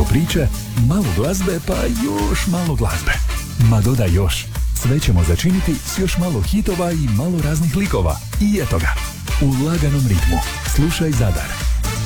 priče, malo glazbe pa još malo glazbe. Ma dodaj još, sve ćemo začiniti s još malo hitova i malo raznih likova. I eto ga, u laganom ritmu. Slušaj Zadar.